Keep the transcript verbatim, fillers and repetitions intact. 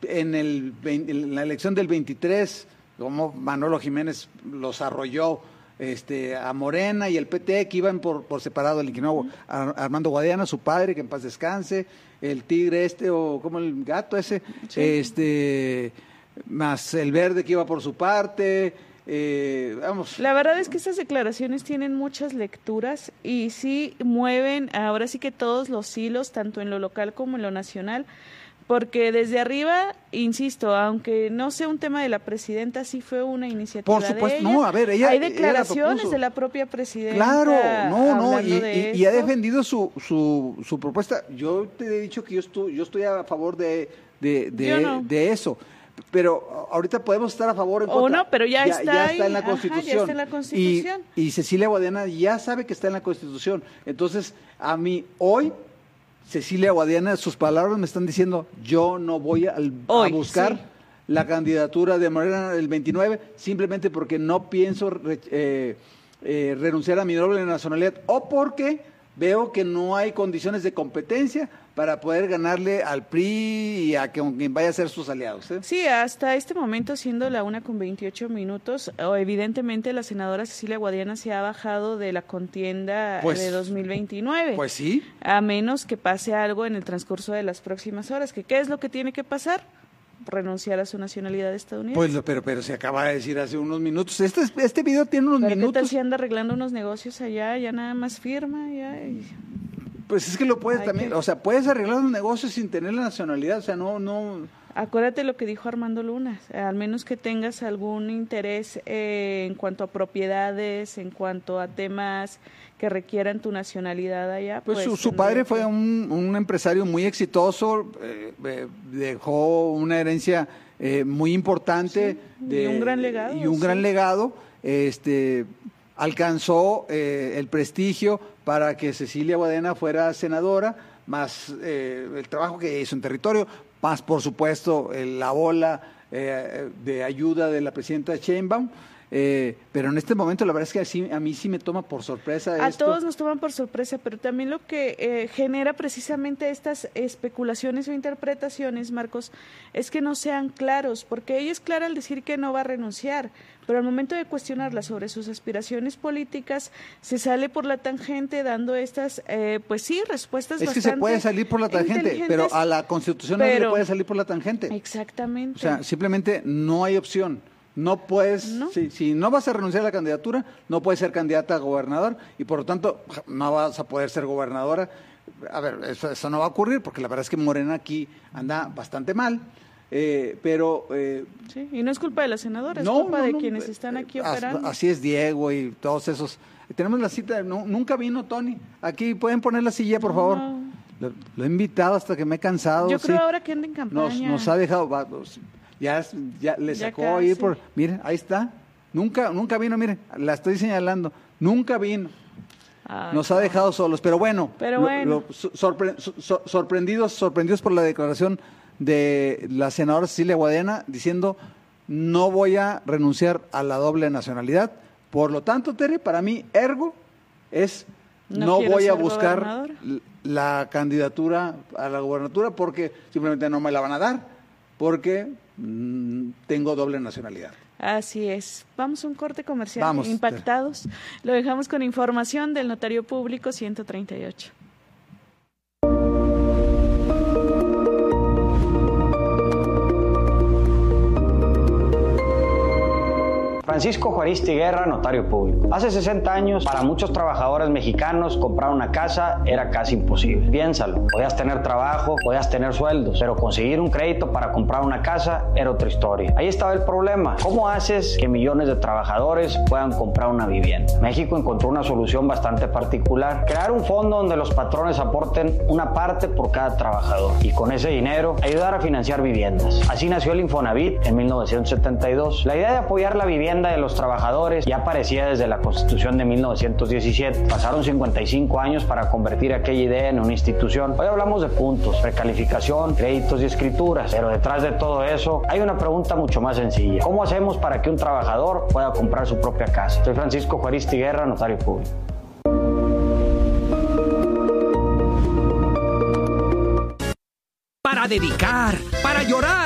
en, el, en la elección del veintitrés, como Manolo Jiménez los arrolló este, a Morena y el P T, que iban por, por separado, el inquilino Armando Guadiana, su padre, que en paz descanse, el tigre este, o como el gato ese, sí. este más el verde que iba por su parte. Eh, vamos. La verdad es que estas declaraciones tienen muchas lecturas y sí mueven ahora sí que todos los hilos, tanto en lo local como en lo nacional, porque desde arriba, insisto, aunque no sea un tema de la presidenta, sí fue una iniciativa. Por supuesto, de ella. no, a ver, ella hay declaraciones ella de la propia presidenta. Claro, no, no, y, y, y ha defendido su, su su propuesta. Yo te he dicho que yo estoy, yo estoy a favor de de de, no. de eso. Pero ahorita podemos estar a favor o en contra. O no, pero ya, ya, está, ya ahí, está en la ajá, Constitución. ya está en la Constitución. Y, y Cecilia Guadiana ya sabe que está en la Constitución. Entonces, a mí hoy, Cecilia Guadiana, sus palabras me están diciendo, yo no voy a, hoy, a buscar sí. la candidatura de Morena del veintinueve, simplemente porque no pienso eh, eh, renunciar a mi doble nacionalidad o porque veo que no hay condiciones de competencia para poder ganarle al P R I y a quien vaya a ser sus aliados. ¿eh? Sí, hasta este momento, siendo la una con veintiocho minutos, evidentemente la senadora Cecilia Guadiana se ha bajado de la contienda pues, de dos mil veintinueve. Pues sí. A menos que pase algo en el transcurso de las próximas horas. ¿Que ¿Qué es lo que tiene que pasar? Renunciar a su nacionalidad estadounidense. Pues, pero, pero se acaba de decir hace unos minutos. Este, este video tiene unos ¿Pero minutos. ¿Qué tal si anda arreglando unos negocios allá? Ya nada más firma, ya... Y... Pues es que lo puedes Hay también, que... o sea, puedes arreglar un negocio sin tener la nacionalidad, o sea, no, no... Acuérdate lo que dijo Armando Luna, al menos que tengas algún interés eh, en cuanto a propiedades, en cuanto a temas que requieran tu nacionalidad allá. Pues, pues su, su padre que... fue un, un empresario muy exitoso, eh, eh, dejó una herencia eh, muy importante. Sí, de, y un gran legado. Y un sí. gran legado, este... alcanzó eh, el prestigio para que Cecilia Guadiana fuera senadora, más eh, el trabajo que hizo en territorio, más por supuesto el, la ola eh, de ayuda de la presidenta Sheinbaum, eh, pero en este momento la verdad es que así, a mí sí me toma por sorpresa a esto. todos nos toman por sorpresa, pero también lo que eh, genera precisamente estas especulaciones o interpretaciones, Marcos, es que no sean claros, porque ella es clara al decir que no va a renunciar, pero al momento de cuestionarla sobre sus aspiraciones políticas, se sale por la tangente dando estas, eh, pues sí, respuestas es bastante que se puede salir por la tangente, pero a la Constitución pero, no le puede salir por la tangente. Exactamente. O sea, simplemente no hay opción. No puedes, ¿No? Si, si no vas a renunciar a la candidatura, no puedes ser candidata a gobernador y por lo tanto no vas a poder ser gobernadora. A ver, eso, eso no va a ocurrir porque la verdad es que Morena aquí anda bastante mal. Eh, pero eh, sí, y no es culpa de la senadora, es no, culpa no, de no, quienes están aquí operando. Así es Diego y todos esos. Tenemos la cita, no, nunca vino Tony. Aquí pueden poner la silla, por favor. No. Lo, lo he invitado hasta que me he cansado. Yo creo sí. ahora que anda en campaña. Nos, nos ha dejado, va, ya, ya le sacó ya ahí por, miren, ahí está. Nunca, nunca vino, miren, la estoy señalando. Nunca vino. Ah, nos no. ha dejado solos, pero bueno, pero bueno. Lo, lo, sorpre, so, sorprendidos, sorprendidos por la declaración de la senadora Cecilia Guadiana diciendo no voy a renunciar a la doble nacionalidad. Por lo tanto, Tere, para mí, ergo, es no, no voy a buscar gobernadora. la candidatura a la gobernatura porque simplemente no me la van a dar, porque mmm, tengo doble nacionalidad. Así es. Vamos a un corte comercial. Vamos, Impactados. Tere. Lo dejamos con información del Notario Público ciento treinta y ocho. Francisco Juaristi Guerra, notario público. Hace sesenta años, para muchos trabajadores mexicanos, comprar una casa era casi imposible. Piénsalo, podías tener trabajo, podías tener sueldos, pero conseguir un crédito para comprar una casa era otra historia. Ahí estaba el problema. ¿Cómo haces que millones de trabajadores puedan comprar una vivienda? México encontró una solución bastante particular. Crear un fondo donde los patrones aporten una parte por cada trabajador y con ese dinero ayudar a financiar viviendas. Así nació el Infonavit en mil novecientos setenta y dos. La idea de apoyar la vivienda de los trabajadores ya aparecía desde la Constitución de mil novecientos diecisiete. Pasaron cincuenta y cinco años para convertir aquella idea en una institución. Hoy hablamos de puntos, precalificación, créditos y escrituras, pero detrás de todo eso hay una pregunta mucho más sencilla. ¿Cómo hacemos para que un trabajador pueda comprar su propia casa? Soy Francisco Juaristi Guerra, notario público. Para dedicar, para llorar.